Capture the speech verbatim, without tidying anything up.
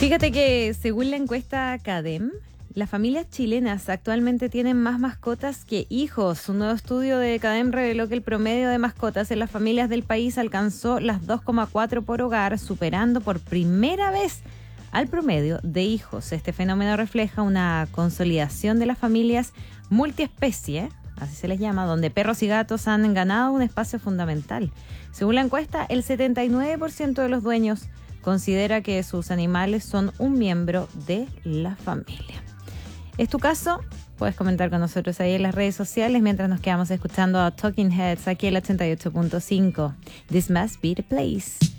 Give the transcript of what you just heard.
Fíjate que según la encuesta Cadem, las familias chilenas actualmente tienen más mascotas que hijos. Un nuevo estudio de Cadem reveló que el promedio de mascotas en las familias del país alcanzó las dos coma cuatro por hogar, superando por primera vez al promedio de hijos. Este fenómeno refleja una consolidación de las familias multiespecie, así se les llama, donde perros y gatos han ganado un espacio fundamental. Según la encuesta, el setenta y nueve por ciento de los dueños considera que sus animales son un miembro de la familia. ¿Es tu caso? Puedes comentar con nosotros ahí en las redes sociales mientras nos quedamos escuchando a Talking Heads aquí en el ochenta y ocho punto cinco. This must be the place.